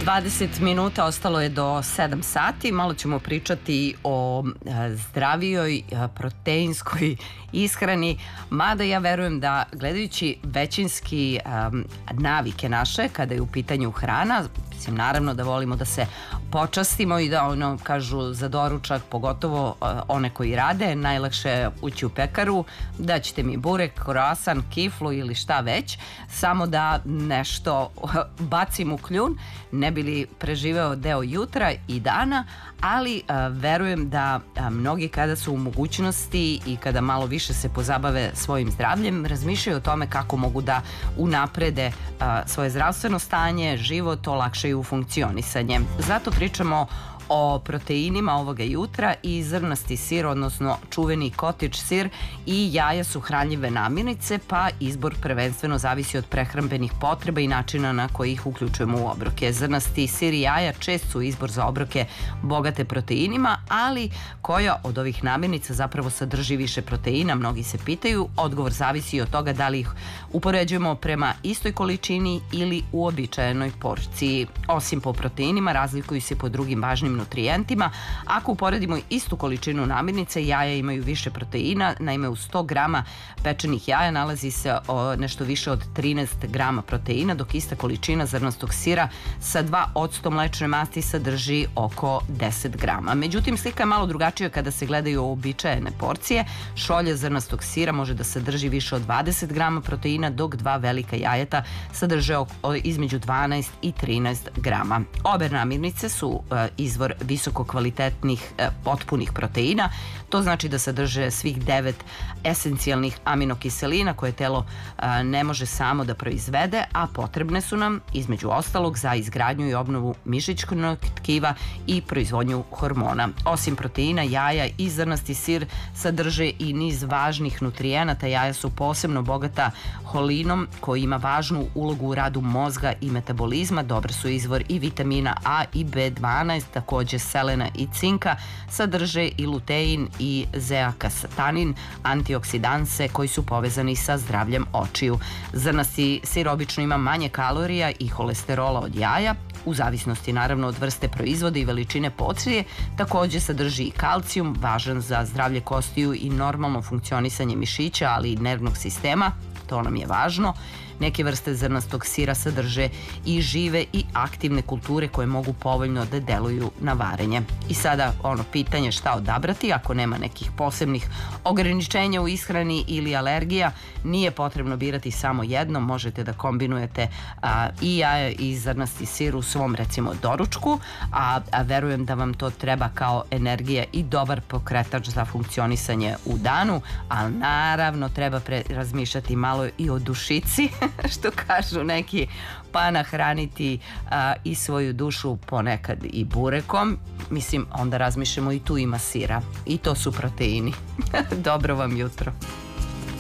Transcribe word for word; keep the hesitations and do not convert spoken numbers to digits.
dvadeset minuta, ostalo je do sedam sati. Malo ćemo pričati o zdravijoj proteinskoj ishrani, mada ja verujem da gledajući većinski um, navike naše kada je u pitanju hrana, mislim naravno da volimo da se počastimo i da ono kažu za doručak, pogotovo uh, one koji rade, najlakše je ući u pekaru, daćete mi burek, kroasan, kiflu ili šta već, samo da nešto bacim u kljun, ne bi li preživeo deo jutra i dana, ali a, verujem da a, mnogi kada su u mogućnosti i kada malo više se pozabave svojim zdravljem, razmišljaju o tome kako mogu da unaprede a, svoje zdravstveno stanje, život, olakšaju funkcionisanje. Zato pričamo o proteinima ovoga jutra i zrnasti sir, odnosno čuveni cottage sir i jaja su hranljive namirnice, pa izbor prvenstveno zavisi od prehrambenih potreba i načina na koji ih uključujemo u obroke. Zrnasti sir i jaja čest su izbor za obroke bogate proteinima, ali koja od ovih namirnica zapravo sadrži više proteina, mnogi se pitaju. Odgovor zavisi od toga da li ih upoređujemo prema istoj količini ili uobičajenoj porciji. Osim po proteinima, razlikuju se po drugim važnim nutrijentima. Ako uporedimo istu količinu namirnice, jaja imaju više proteina, naime u sto grama pečenih jaja nalazi se o, nešto više od trinaest grama proteina, dok ista količina zrnastog sira sa dva posto mlečne masti sadrži oko deset grama. Međutim, slika je malo drugačija kada se gledaju uobičajene porcije. Šolja zrnastog sira može da sadrži više od dvadeset grama proteina, dok dva velika jajeta sadrže oko, između dvanaest i trinaest grama. Obe namirnice su e, izvor visoko kvalitetnih e, potpunih proteina. To znači da sadrže svih devet esencijalnih aminokiselina koje telo e, ne može samo da proizvede, a potrebne su nam između ostalog za izgradnju i obnovu mišićnog tkiva i proizvodnju hormona. Osim proteina, jaja i zrnasti sir sadrže i niz važnih nutrijenata. Jaja su posebno bogata holinom koji ima važnu ulogu u radu mozga i metabolizma. Dobar su izvor i vitamina A i B dvanaest, takođe selena i cinka, sadrže i lutein i zeaksanin, antioksidanse koji su povezani sa zdravljem očiju. Zrnasti sir obično ima manje kalorija i holesterola od jaja, u zavisnosti naravno od vrste proizvoda i veličine porcije. Takođe sadrži i kalcijum, važan za zdravlje kostiju i normalno funkcionisanje mišića, ali i nervnog sistema, to nam je važno. Neke vrste zrnastog sira sadrže i žive i aktivne kulture koje mogu povoljno da deluju na varenje. I sada ono pitanje šta odabrati ako nema nekih posebnih ograničenja u ishrani ili alergija, nije potrebno birati samo jedno, možete da kombinujete a, i jaja i zrnasti sir u svom recimo doručku, a, a verujem da vam to treba kao energija i dobar pokretač za funkcionisanje u danu, ali naravno treba pre razmišljati malo i o dušici, što kažu neki, pa nahraniti a, i svoju dušu ponekad i burekom. Mislim, onda razmišljamo i tu ima sira i to su proteini. Dobro vam jutro.